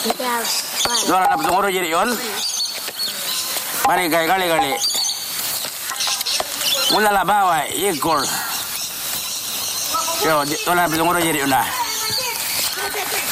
Doon na patunguro diri yon. Balik kali. Mula la bawa ikol. Yo, doon na patunguro diri yon na.